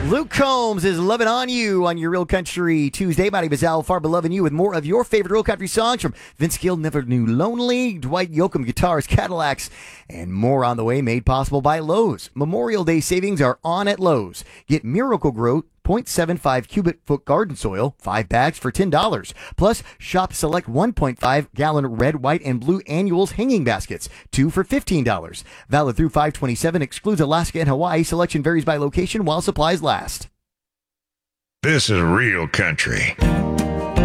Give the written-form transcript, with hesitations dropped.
Luke Combs is loving on you on your Real Country Tuesday. My name is Al Farber, loving you with more of your favorite Real Country songs from Vince Gill, Never Knew Lonely, Dwight Yoakam Guitars, Cadillacs, and more on the way, made possible by Lowe's. Memorial Day savings are on at Lowe's. Get Miracle-Gro 0.75 cubic foot garden soil, 5 bags for $10. Plus, shop select 1.5 gallon red, white, and blue annuals hanging baskets, 2 for $15. Valid through 5/27, excludes Alaska and Hawaii. Selection varies by location while supplies last. This is Real Country.